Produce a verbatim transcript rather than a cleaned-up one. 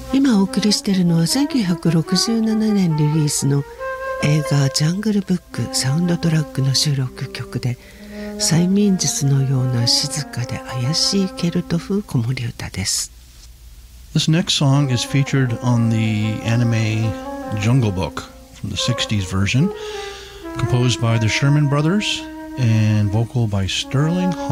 今お送りしているのはせんきゅうひゃくろくじゅうななねんリリースの映画ジャングルブックサウンドトラックの収録曲で、催眠術のような静かで怪しいケルト風子守歌です。 This next song is featured on the anime Jungle Book from the sixties version, composed by the Sherman Brothers and vocal by Sterling